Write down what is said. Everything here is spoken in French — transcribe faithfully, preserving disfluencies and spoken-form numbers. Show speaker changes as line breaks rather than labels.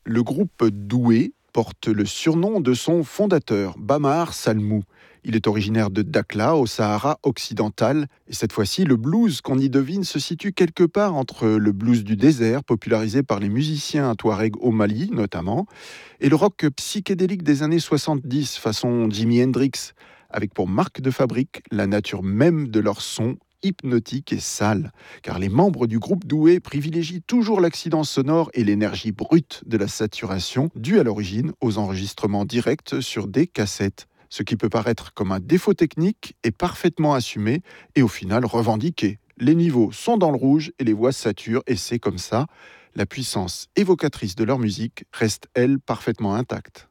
Le groupe Doué porte le surnom de son fondateur, Bamar Salmou. Il est originaire de Dakhla, au Sahara occidental. Et cette fois-ci, le blues qu'on y devine se situe quelque part entre le blues du désert, popularisé par les musiciens touaregs au Mali notamment, et le rock psychédélique des années soixante-dix, façon Jimi Hendrix, avec pour marque de fabrique la nature même de leur son, hypnotique et sale, car les membres du groupe Doué privilégient toujours l'accident sonore et l'énergie brute de la saturation, due à l'origine aux enregistrements directs sur des cassettes. Ce qui peut paraître comme un défaut technique est parfaitement assumé et au final revendiqué. Les niveaux sont dans le rouge et les voix saturent, et c'est comme ça. La puissance évocatrice de leur musique reste, elle, parfaitement intacte.